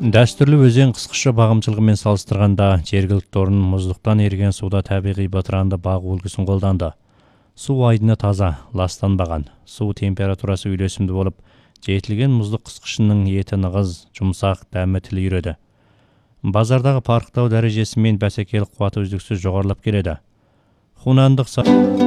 Дәстүрлі өзен қысқыша бағымшылығымен салыстырғанда жергілікті орын мұздықтан еріген суда табиғи бытыранды бағу үлгісін қолданды. Су айдыны таза, ластанбаған, су температурасы үйлесімді болып, жетілген мұздық қысқышының еті нығыз, жұмсақ, дәмі тіл үйреді. Базардағы парықтау дәрежесі мен бәсекелік қуаты үздіксіз жоғарылап келеді. Хунандық